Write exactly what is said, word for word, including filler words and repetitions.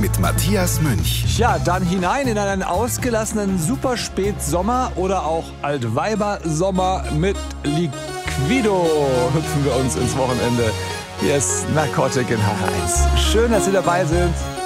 mit Matthias Münch. Ja, dann hinein in einen ausgelassenen Superspätsommer oder auch Altweiber-Sommer mit Liquido hüpfen wir uns ins Wochenende. Hier ist Narcotic in H eins. Schön, dass Sie dabei sind.